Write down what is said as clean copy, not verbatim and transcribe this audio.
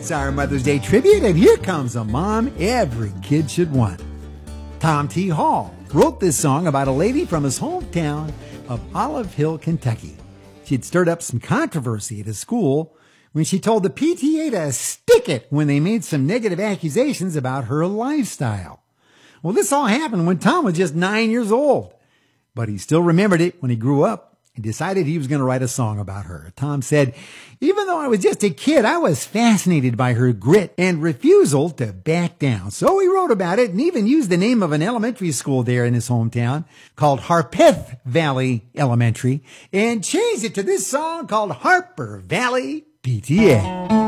It's our Mother's Day tribute, and here comes a mom every kid should want. Tom T. Hall wrote this song about a lady from his hometown of Olive Hill, Kentucky. She'd stirred up some controversy at his school when she told the PTA to stick it when they made some negative accusations about her lifestyle. Well, this all happened when Tom was just 9 years old, but he still remembered it when he grew up and decided he was going to write a song about her. Tom said, "Even though I was just a kid, I was fascinated by her grit and refusal to back down." So he wrote about it and even used the name of an elementary school there in his hometown called Harpeth Valley Elementary and changed it to this song called Harper Valley PTA.